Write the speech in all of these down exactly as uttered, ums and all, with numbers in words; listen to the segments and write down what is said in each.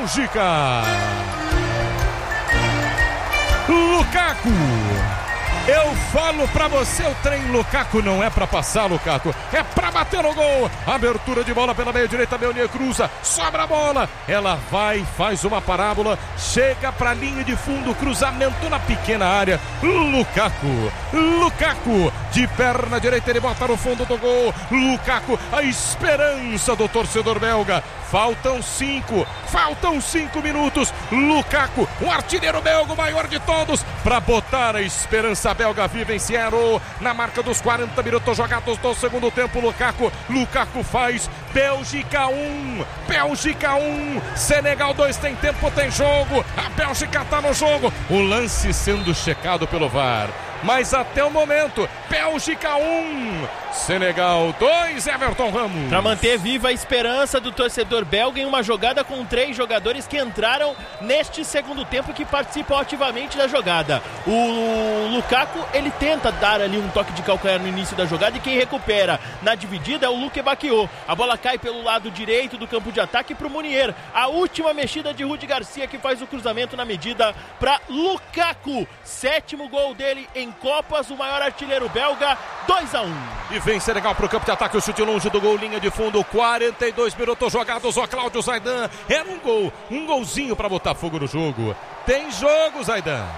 Bélgica. Lukaku. Eu falo pra você, o trem Lukaku não é pra passar, Lukaku. É pra bater no gol. Abertura de bola pela meia direita, Meunier cruza, sobra a bola. Ela vai, faz uma parábola, chega pra linha de fundo, cruzamento na pequena área. Lukaku, Lukaku, de perna direita, ele bota no fundo do gol. Lukaku, a esperança do torcedor belga. Faltam cinco, faltam cinco minutos. Lukaku, o artilheiro belga, o maior de todos, para botar a esperança belga viva em Seattle. Na marca dos quarenta minutos jogados do segundo tempo, Lukaku, Lukaku faz. Bélgica um, Bélgica um, Senegal dois, tem tempo, tem jogo. A Bélgica tá no jogo. O lance sendo checado pelo V A R. Mas até o momento, Bélgica um, Senegal dois, Everton Ramos. Para manter viva a esperança do torcedor belga em uma jogada com três jogadores que entraram neste segundo tempo e que participam ativamente da jogada. O Lukaku, ele tenta dar ali um toque de calcanhar no início da jogada e quem recupera na dividida é o Luke Bacchio. A bola cai pelo lado direito do campo de ataque para o Meunier. A última mexida de Rudi Garcia que faz o cruzamento na medida para Lukaku. Sétimo gol dele em Copas, o maior artilheiro belga, dois a um. E vem Senegal pro campo de ataque, o chute longe do gol, linha de fundo, quarenta e dois minutos jogados, ó Cláudio Zaidan, era um gol, um golzinho pra botar fogo no jogo. Tem jogo, Zaidan.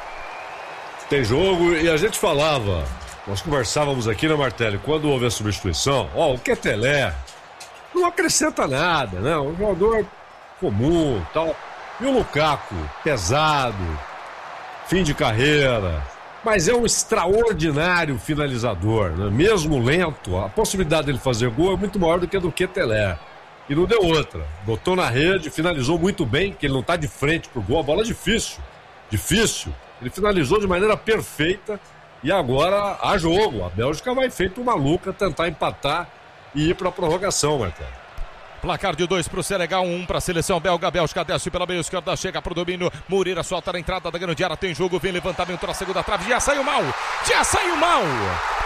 Tem jogo e a gente falava, nós conversávamos aqui, né, Martelli, quando houve a substituição, ó, o Ketelé não acrescenta nada, né, um jogador comum, tal, e o Lukaku, pesado, fim de carreira, mas é um extraordinário finalizador, né? Mesmo lento, a possibilidade dele fazer gol é muito maior do que a do Ketelé. E não deu outra. Botou na rede, finalizou muito bem, que ele não está de frente pro gol. A bola é difícil, difícil. Ele finalizou de maneira perfeita e agora há jogo. A Bélgica vai feito maluca tentar empatar e ir para a prorrogação, Marcelo. Placar de dois para o Senegal, um para a seleção belga. A Bélgica desce pela meia esquerda, chega para o domínio. Moreira solta na entrada da grande área, tem jogo, vem levantamento na segunda trave. Já saiu mal, já saiu mal.